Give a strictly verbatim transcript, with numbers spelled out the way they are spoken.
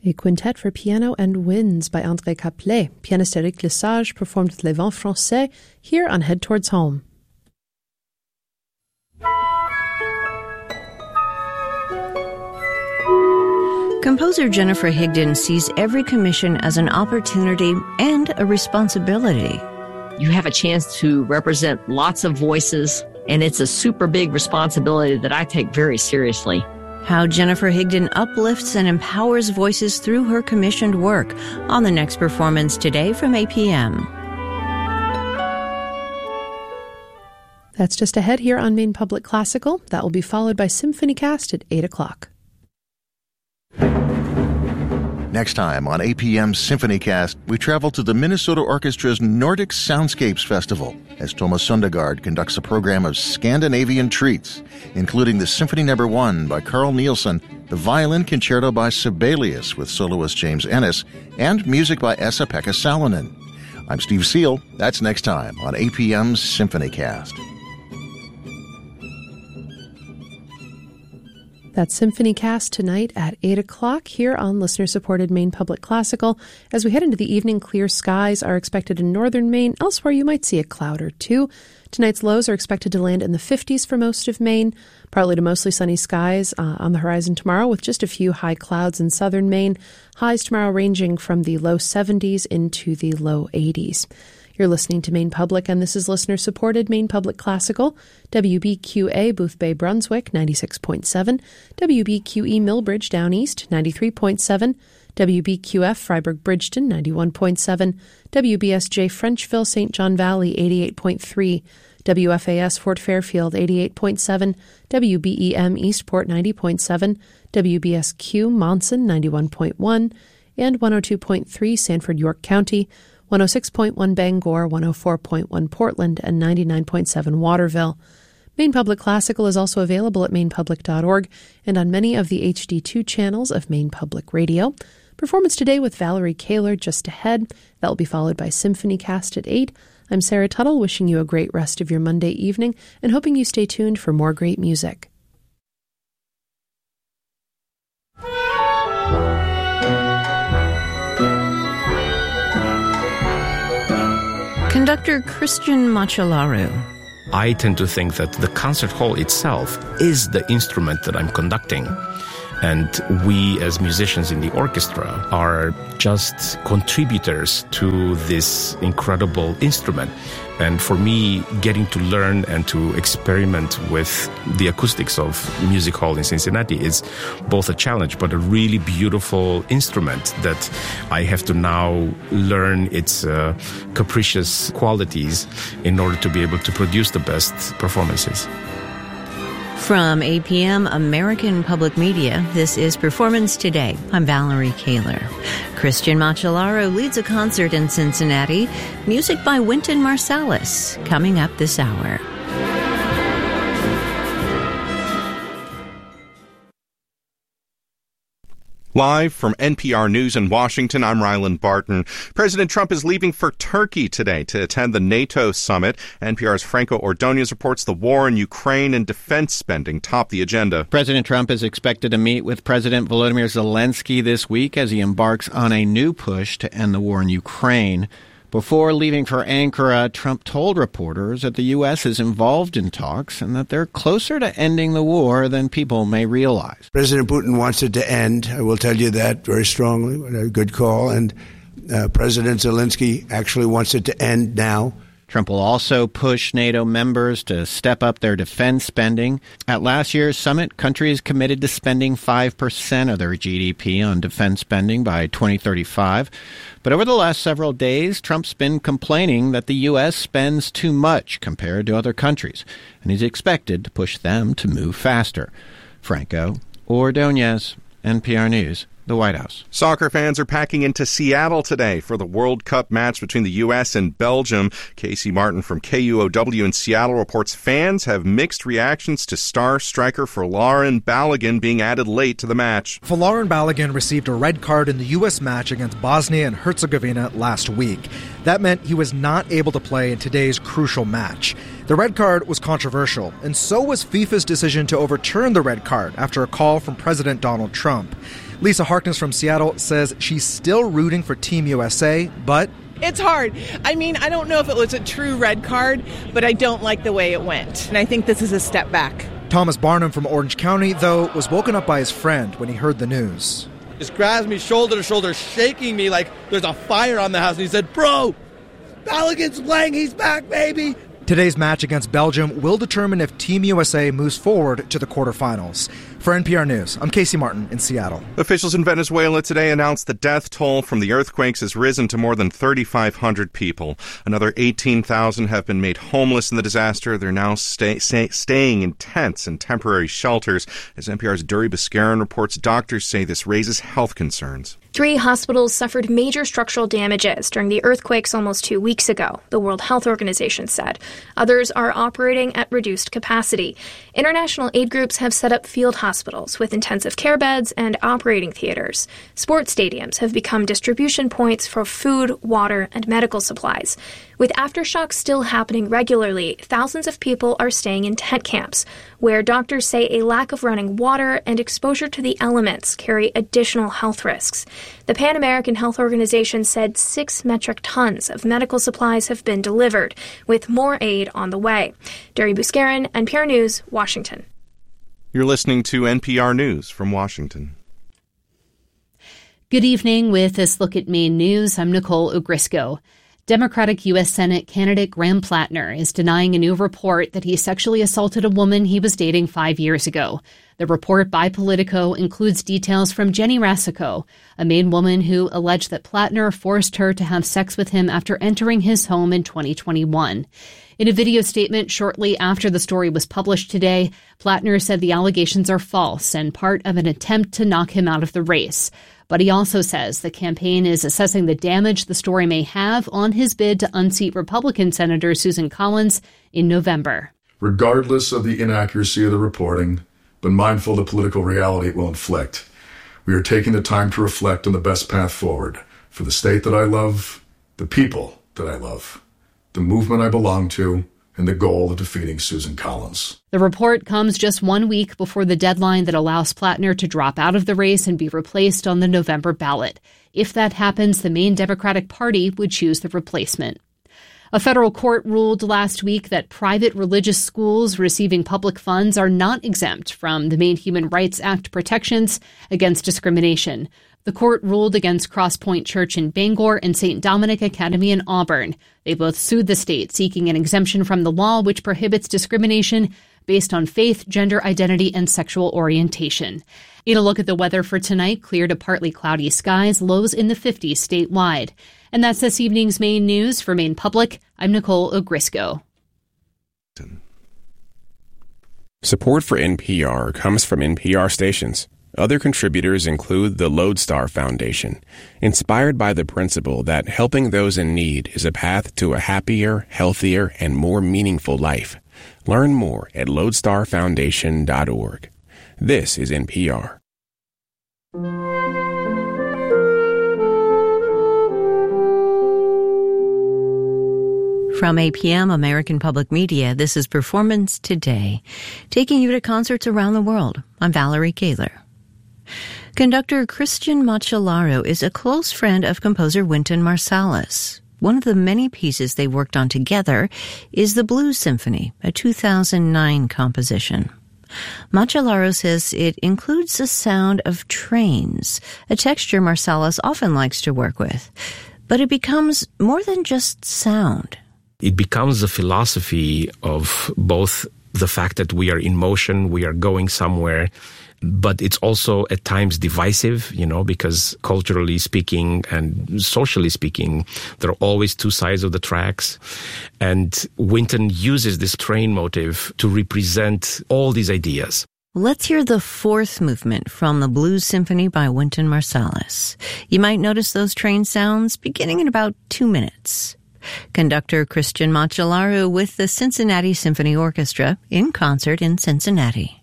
A quintet for piano and winds by André Caplet. Pianist Éric Lesage performed with Les Vents Français here on Head Towards Home. Composer Jennifer Higdon sees every commission as an opportunity and a responsibility. You have a chance to represent lots of voices, and it's a super big responsibility that I take very seriously. How Jennifer Higdon uplifts and empowers voices through her commissioned work on the next performance today from eight p.m. That's just ahead here on Maine Public Classical. That will be followed by SymphonyCast at eight o'clock. Next time on A P M's SymphonyCast, we travel to the Minnesota Orchestra's Nordic Soundscapes Festival as Thomas Sundergaard conducts a program of Scandinavian treats, including the Symphony Number One by Carl Nielsen, the Violin Concerto by Sibelius with soloist James Ennis, and music by Esa-Pekka Salonen. I'm Steve Seal. That's next time on A P M's SymphonyCast. That's SymphonyCast tonight at eight o'clock here on listener-supported Maine Public Classical. As we head into the evening, clear skies are expected in northern Maine. Elsewhere, you might see a cloud or two. Tonight's lows are expected to land in the fifties for most of Maine. Partly to mostly sunny skies uh, on the horizon tomorrow with just a few high clouds in southern Maine. Highs tomorrow ranging from the low seventies into the low eighties. You're listening to Maine Public, and this is listener-supported Maine Public Classical. W B Q A Boothbay, Brunswick, ninety-six point seven. W B Q E Millbridge, Down East, ninety-three point seven. W B Q F Freiburg, Bridgeton, ninety-one point seven. W B S J Frenchville, Saint John Valley, eighty-eight point three. W F A S Fort Fairfield, eighty-eight point seven. W B E M Eastport, ninety point seven. W B S Q Monson, ninety-one point one. And one oh two point three Sanford, York County. one oh six point one Bangor, one oh four point one Portland, and ninety-nine point seven Waterville. Maine Public Classical is also available at maine public dot org and on many of the H D two channels of Maine Public Radio. Performance today with Valerie Kaler just ahead. That will be followed by SymphonyCast at eight. I'm Sarah Tuttle, wishing you a great rest of your Monday evening and hoping you stay tuned for more great music. Conductor Christian Macellaro. I tend to think that the concert hall itself is the instrument that I'm conducting. And we as musicians in the orchestra are just contributors to this incredible instrument. And for me, getting to learn and to experiment with the acoustics of Music Hall in Cincinnati is both a challenge, but a really beautiful instrument that I have to now learn its uh, capricious qualities in order to be able to produce the best performances. From A P M American Public Media, this is Performance Today. I'm Valerie Kaler. Christian Macellaro leads a concert in Cincinnati. Music by Wynton Marsalis coming up this hour. Live from N P R News in Washington, I'm Ryland Barton. President Trump is leaving for Turkey today to attend the NATO summit. N P R's Franco Ordonez reports the war in Ukraine and defense spending top the agenda. President Trump is expected to meet with President Volodymyr Zelensky this week as he embarks on a new push to end the war in Ukraine. Before leaving for Ankara, Trump told reporters that the U S is involved in talks and that they're closer to ending the war than people may realize. President Putin wants it to end. I will tell you that very strongly. A good call. And uh, President Zelensky actually wants it to end now. Trump will also push NATO members to step up their defense spending. At last year's summit, countries committed to spending five percent of their G D P on defense spending by twenty thirty-five. But over the last several days, Trump's been complaining that the U S spends too much compared to other countries, and he's expected to push them to move faster. Franco Ordonez, N P R News, the White House. Soccer fans are packing into Seattle today for the World Cup match between the U S and Belgium. Casey Martin from K U O W in Seattle reports fans have mixed reactions to star striker Folarin Balogun being added late to the match. Folarin Balogun received a red card in the U S match against Bosnia and Herzegovina last week. That meant he was not able to play in today's crucial match. The red card was controversial, and so was FIFA's decision to overturn the red card after a call from President Donald Trump. Lisa Harkness from Seattle says she's still rooting for Team U S A, but it's hard. I mean, I don't know if it was a true red card, but I don't like the way it went. And I think this is a step back. Thomas Barnum from Orange County, though, was woken up by his friend when he heard the news. Just grabs me shoulder to shoulder, shaking me like there's a fire on the house. And he said, "Bro, Balogun's playing. He's back, baby." Today's match against Belgium will determine if Team U S A moves forward to the quarterfinals. For N P R News, I'm Casey Martin in Seattle. Officials in Venezuela today announced the death toll from the earthquakes has risen to more than thirty-five hundred people. Another eighteen thousand have been made homeless in the disaster. They're now stay, stay, staying in tents and temporary shelters. As N P R's Duri Bascarin reports, doctors say this raises health concerns. Three hospitals suffered major structural damages during the earthquakes almost two weeks ago, the World Health Organization said. Others are operating at reduced capacity. International aid groups have set up field hospitals with intensive care beds and operating theaters. Sports stadiums have become distribution points for food, water, and medical supplies. With aftershocks still happening regularly, thousands of people are staying in tent camps, where doctors say a lack of running water and exposure to the elements carry additional health risks. The Pan American Health Organization said six metric tons of medical supplies have been delivered, with more aid on the way. Duri Bascarin, N P R News, Washington. You're listening to N P R News from Washington. Good evening. With this look at Maine news, I'm Nicole Ogrisco. Democratic U S Senate candidate Graham Plattner is denying a new report that he sexually assaulted a woman he was dating five years ago. The report by Politico includes details from Jenny Rasico, a Maine woman who alleged that Plattner forced her to have sex with him after entering his home in twenty twenty-one. In a video statement shortly after the story was published today, Plattner said the allegations are false and part of an attempt to knock him out of the race. But he also says the campaign is assessing the damage the story may have on his bid to unseat Republican Senator Susan Collins in November. Regardless of the inaccuracy of the reporting, but mindful of the political reality it will inflict, we are taking the time to reflect on the best path forward for the state that I love, the people that I love, the movement I belong to, and the goal of defeating Susan Collins. The report comes just one week before the deadline that allows Plattner to drop out of the race and be replaced on the November ballot. If that happens, the Maine Democratic Party would choose the replacement. A federal court ruled last week that private religious schools receiving public funds are not exempt from the Maine Human Rights Act protections against discrimination. The court ruled against Crosspoint Church in Bangor and Saint Dominic Academy in Auburn. They both sued the state, seeking an exemption from the law which prohibits discrimination based on faith, gender identity, and sexual orientation. In a look at the weather for tonight, clear to partly cloudy skies, lows in the fifties statewide. And that's this evening's Maine news. For Maine Public, I'm Nicole Ogrisco. Support for N P R comes from N P R stations. Other contributors include the Lodestar Foundation, inspired by the principle that helping those in need is a path to a happier, healthier, and more meaningful life. Learn more at lodestar foundation dot org. This is N P R. From A P M American Public Media, this is Performance Today, taking you to concerts around the world. I'm Valerie Kaler. Conductor Christian Macellaro is a close friend of composer Wynton Marsalis. One of the many pieces they worked on together is the Blues Symphony, a two thousand nine composition. Macellaro says it includes the sound of trains, a texture Marsalis often likes to work with. But it becomes more than just sound. It becomes a philosophy of both the fact that we are in motion, we are going somewhere, but it's also at times divisive, you know, because culturally speaking and socially speaking, there are always two sides of the tracks. And Wynton uses this train motif to represent all these ideas. Let's hear the fourth movement from the Blues Symphony by Wynton Marsalis. You might notice those train sounds beginning in about two minutes. Conductor Christian Macellaro with the Cincinnati Symphony Orchestra in concert in Cincinnati.